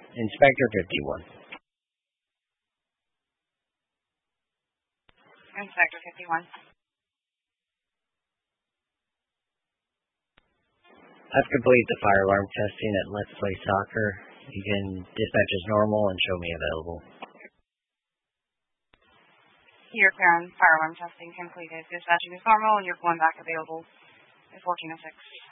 Inspector 51. Inspector 51. I've completed the fire alarm testing at Let's Play Soccer. You can dispatch as normal and show me available. You're clear on fire alarm testing completed. Dispatching is normal and you're going back available at 1406.